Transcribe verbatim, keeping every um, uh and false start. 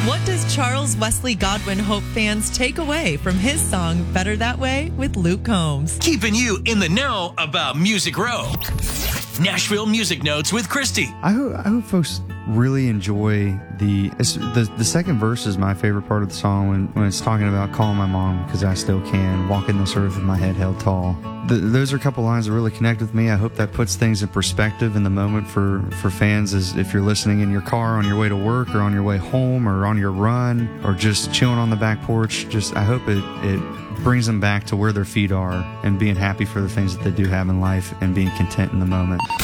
What does Charles Wesley Godwin hope fans take away from his song Better That Way with Luke Combs? Keeping you in the know about Music Row. Nashville Music Notes with Christy. I hope, I hope folks really enjoy the, it's, the the second verse is my favorite part of the song when, when it's talking about calling my mom because I still can, walking this earth with my head held tall. The, those are a couple lines that really connect with me. I hope that puts things in perspective in the moment for, for fans as if you're listening in your car on your way to work or on your way home or on your run or just chilling on the back porch. Just I hope it, it brings them back to where their feet are and being happy for the things that they do have in life and being content in the moment.